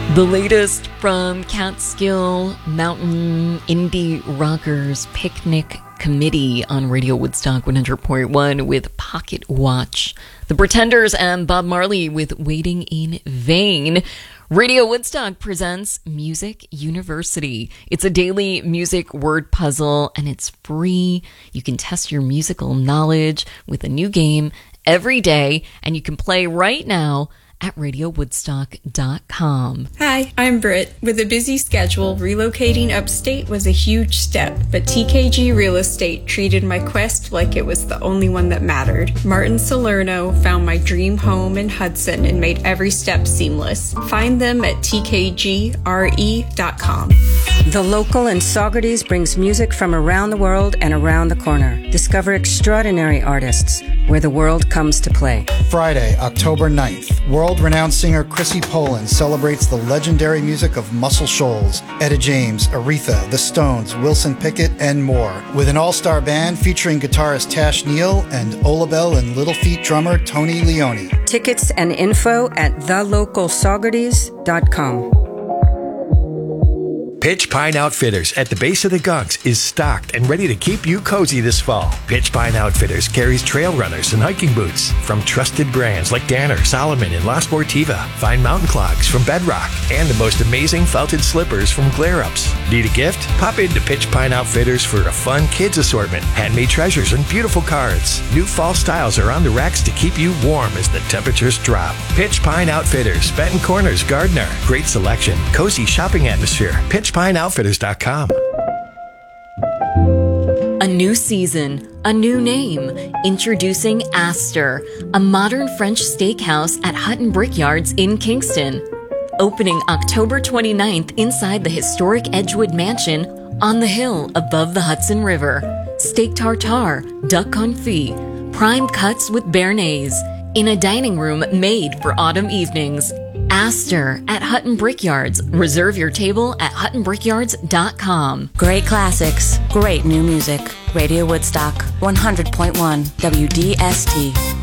The latest from Catskill Mountain Indie Rockers Picnic Committee on Radio Woodstock 100.1 with Pocket Watch. The Pretenders and Bob Marley with Waiting in Vain. Radio Woodstock presents Music University. It's a daily music word puzzle and it's free. You can test your musical knowledge with a new game every day and you can play right now at radiowoodstock.com. Hi, I'm Britt. With a busy schedule, relocating upstate was a huge step, but TKG Real Estate treated my quest like it was the only one that mattered. Martin Salerno found my dream home in Hudson and made every step seamless. Find them at tkgre.com. The Local in Saugerties brings music from around the world and around the corner. Discover extraordinary artists where the world comes to play. Friday, October 9th, world-renowned singer Chrissy Poland celebrates the legendary music of Muscle Shoals, Etta James, Aretha, The Stones, Wilson Pickett, and more, with an all-star band featuring guitarist Tash Neal and Olabelle and Little Feat drummer Tony Leone. Tickets and info at thelocalsaugerties.com. Pitch Pine Outfitters at the base of the Gunks is stocked and ready to keep you cozy this fall. Pitch Pine Outfitters carries trail runners and hiking boots from trusted brands like Danner, Solomon, and La Sportiva. Find mountain clogs from Bedrock and the most amazing felted slippers from Glare Ups. Need a gift? Pop into Pitch Pine Outfitters for a fun kids assortment, handmade treasures, and beautiful cards. New fall styles are on the racks to keep you warm as the temperatures drop. Pitch Pine Outfitters, Benton Corners, Gardner. Great selection, cozy shopping atmosphere. PitchPineOutfitters.com. A new season, a new name. Introducing Astor, a modern French steakhouse at Hutton Brickyards in Kingston. Opening October 29th inside the historic Edgewood Mansion on the hill above the Hudson River. Steak tartare, duck confit, prime cuts with béarnaise in a dining room made for autumn evenings. Astor at Hutton Brickyards. Reserve your table at huttonbrickyards.com. Great classics, great new music. Radio Woodstock, 100.1 WDST.